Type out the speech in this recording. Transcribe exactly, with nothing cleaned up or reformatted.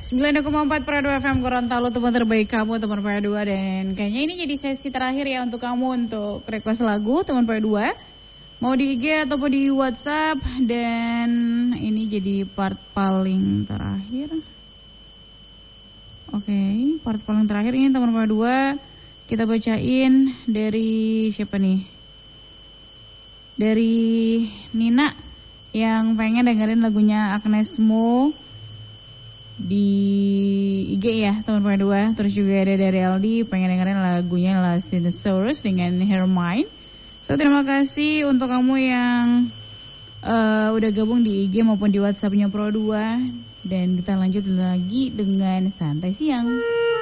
sembilan koma empat Pro dua F M Gorontalo, teman terbaik kamu, teman Pro dua. Dan kayaknya ini jadi sesi terakhir ya untuk kamu untuk request lagu, teman Pro dua. Mau di I G ataupun di WhatsApp. Dan ini jadi part paling terakhir. Oke, okay, part paling terakhir ini teman Pro dua. Kita bacain dari siapa nih? Dari Nina yang pengen dengerin lagunya Agnes Mo di I G ya teman Pro dua. Terus juga ada dari Aldi pengen dengerin lagunya Last Dinosaurus dengan Hermine. So terima kasih untuk kamu yang uh, udah gabung di I G maupun di WhatsAppnya Pro dua. Dan kita lanjut lagi dengan Santai Siang.